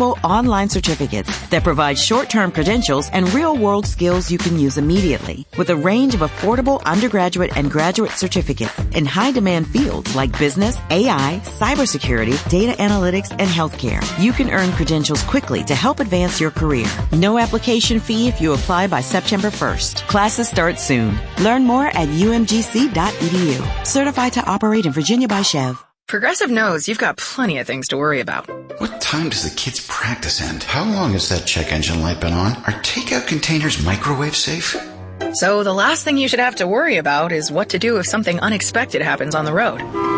affordable online certificates that provide short-term credentials and real-world skills you can use immediately. With a range of affordable undergraduate and graduate certificates in high-demand fields like business, AI, cybersecurity, data analytics, and healthcare, you can earn credentials quickly to help advance your career. No application fee if you apply by September 1st. Classes start soon. Learn more at umgc.edu. Certified to operate in Virginia by Chev. Progressive knows you've got plenty of things to worry about. What time does the kids' practice end? How long has that check engine light been on? Are takeout containers microwave safe? So the last thing you should have to worry about is what to do if something unexpected happens on the road.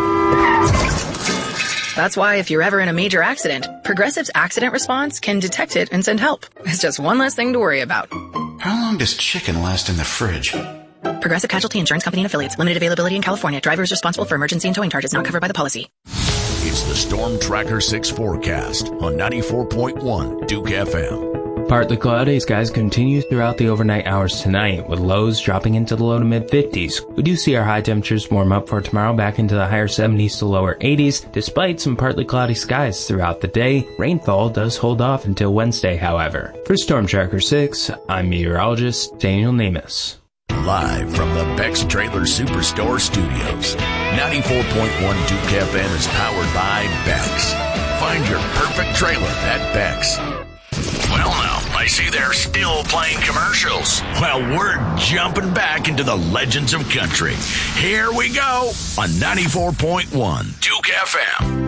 That's why if you're ever in a major accident, Progressive's accident response can detect it and send help. It's just one less thing to worry about. How long does chicken last in the fridge? Progressive Casualty Insurance Company and Affiliates. Limited availability in California. Driver is responsible for emergency and towing charges not covered by the policy. It's the Storm Tracker 6 forecast on 94.1 Duke FM. Partly cloudy skies continue throughout the overnight hours tonight, with lows dropping into the low to mid-50s. We do see our high temperatures warm up for tomorrow back into the higher 70s to lower 80s. Despite some partly cloudy skies throughout the day, rainfall does hold off until Wednesday, however. For Storm Tracker 6, I'm meteorologist Daniel Namus. Live from the Beck's Trailer Superstore Studios, 94.1 Duke FM is powered by Beck's. Find your perfect trailer at Beck's. Well, now, I see they're still playing commercials. Well, we're jumping back into the legends of country. Here we go on 94.1 Duke FM.